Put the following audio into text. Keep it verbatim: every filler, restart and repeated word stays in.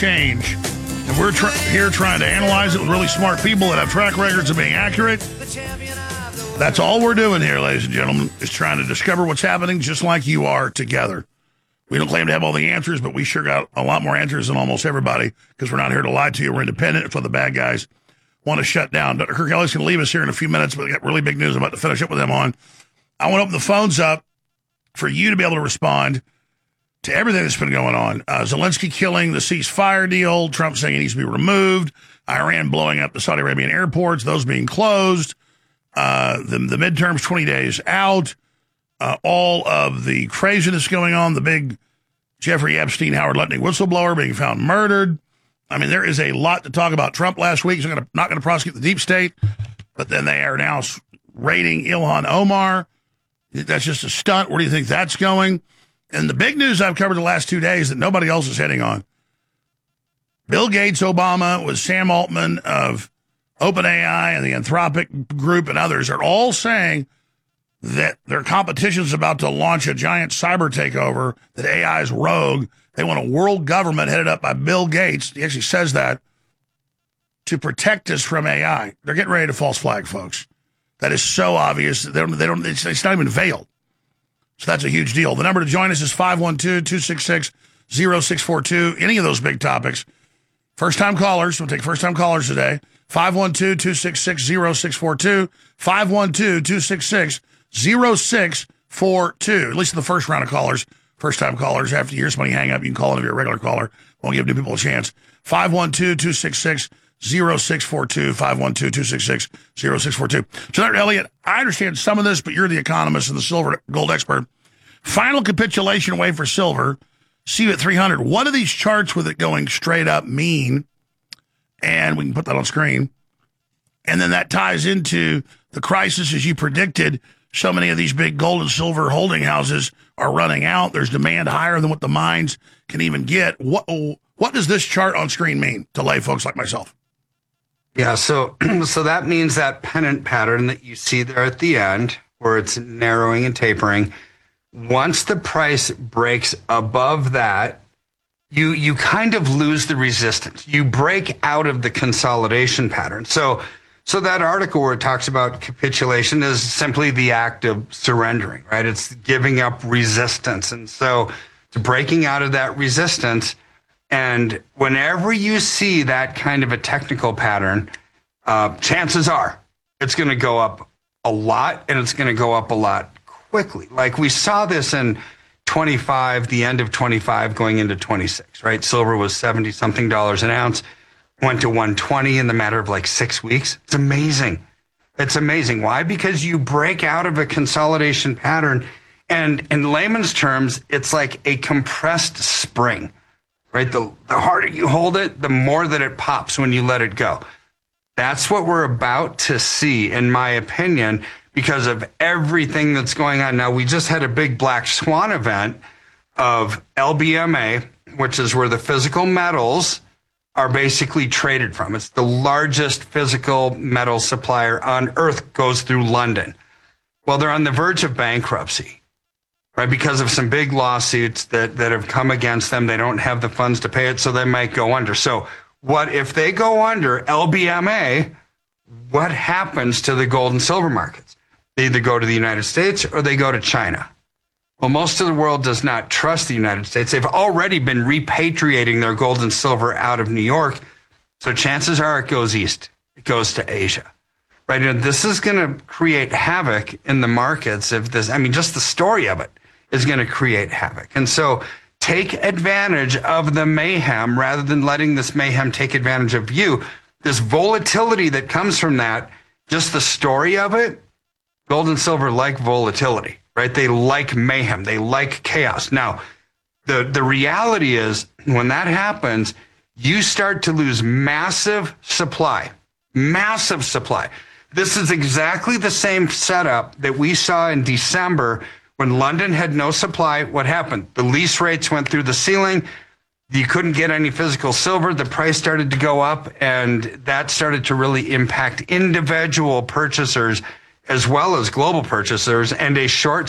change. And we're tr- here trying to analyze it with really smart people that have track records of being accurate. That's all we're doing here, ladies and gentlemen, is trying to discover what's happening just like you are together. We don't claim to have all the answers, but we sure got a lot more answers than almost everybody because we're not here to lie to you. We're independent. It's what the bad guys want to shut down. Doctor Kirk Ellis can leave us here in a few minutes, but we got really big news I'm about to finish up with him on. I want to open the phones up for you to be able to respond to everything that's been going on. Uh, Zelensky killing the ceasefire deal, Trump saying it needs to be removed, Iran blowing up the Saudi Arabian airports, those being closed, uh, the, the midterms twenty days out, uh, all of the craziness going on, the big Jeffrey Epstein, Howard Lutnick whistleblower being found murdered. I mean, there is a lot to talk about. Trump last week is gonna, not going to prosecute the deep state, but then they are now raiding Ilhan Omar. That's just a stunt. Where do you think that's going? And the big news I've covered the last two days that nobody else is hitting on. Bill Gates, Obama, with Sam Altman of OpenAI and the Anthropic Group and others are all saying that their competition is about to launch a giant cyber takeover, that A I is rogue. They want a world government headed up by Bill Gates. He actually says that to protect us from A I. They're getting ready to false flag, folks. That is so obvious. They don't, they don't, it's, it's not even veiled. So that's a huge deal. The number to join us is five one two, two six six, zero six four two. Any of those big topics. First-time callers. We'll take first-time callers today. five one two, two six six, zero six four two. five one two, two six six, zero six four two. At least in the first round of callers. First-time callers. After you hear somebody hang up, you can call in if you're a regular caller. Won't give new people a chance. five one two, two six six, zero six four two. five one two, two six six, zero six four two. So, Doctor Elliott, I understand some of this, but you're the economist and the silver gold expert. Final capitulation way for silver, C U at three hundred. What do these charts with it going straight up mean? And we can put that on screen. And then that ties into the crisis, as you predicted. So many of these big gold and silver holding houses are running out. There's demand higher than what the mines can even get. What what does this chart on screen mean to lay folks like myself? Yeah, so so that means that pennant pattern that you see there at the end, where it's narrowing and tapering. Once the price breaks above that, you you kind of lose the resistance. You break out of the consolidation pattern. So so that article where it talks about capitulation is simply the act of surrendering, right? It's giving up resistance. And so it's breaking out of that resistance. And whenever you see that kind of a technical pattern, uh, chances are it's going to go up a lot, and it's going to go up a lot quickly. Like we saw this in twenty-five, the end of twenty-five going into twenty-six, right? Silver was seventy something dollars an ounce, went to one twenty in the matter of like six weeks. It's amazing. It's amazing. Why? Because you break out of a consolidation pattern, and in layman's terms, it's like a compressed spring, right? The, the harder you hold it, the more that it pops when you let it go. That's what we're about to see, in my opinion, because of everything that's going on. Now, we just had a big black swan event of L B M A, which is where the physical metals are basically traded from. It's the largest physical metal supplier on earth, goes through London. Well, they're on the verge of bankruptcy, right? Because of some big lawsuits that, that have come against them. They don't have the funds to pay it, so they might go under. So what if they go under L B M A? What happens to the gold and silver markets? They either go to the United States or they go to China. Well, most of the world does not trust the United States. They've already been repatriating their gold and silver out of New York. So chances are it goes east. It goes to Asia. Right? And this is going to create havoc in the markets. If this, I mean, just the story of it is going to create havoc. And so take advantage of the mayhem rather than letting this mayhem take advantage of you. This volatility that comes from that, just the story of it, gold and silver like volatility, right? They like mayhem. They like chaos. Now, the, the reality is when that happens, you start to lose massive supply, massive supply. This is exactly the same setup that we saw in December when London had no supply. What happened? The lease rates went through the ceiling. You couldn't get any physical silver. The price started to go up, and that started to really impact individual purchasers as well as global purchasers, and a short